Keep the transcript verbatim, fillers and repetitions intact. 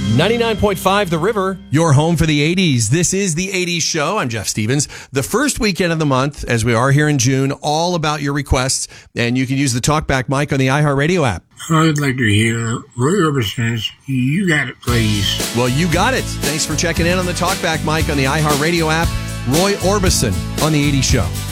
ninety-nine point five The River, your home for the eighties. This is the eighties Show. I'm Jeff Stevens. The first weekend of the month, as we are here in June, all about your requests. And you can use the TalkBack mic on the iHeartRadio app. I'd like to hear Roy Orbison's You Got It, Please. Well, you got it. Thanks for checking in on the TalkBack mic on the iHeartRadio app. Roy Orbison on the eighties Show.